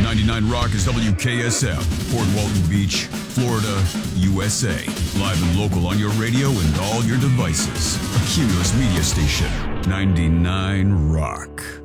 99 Rock is WKSF, Fort Walton Beach, Florida, USA. Live and local on your radio and all your devices. A Cumulus media station. 99 Rock.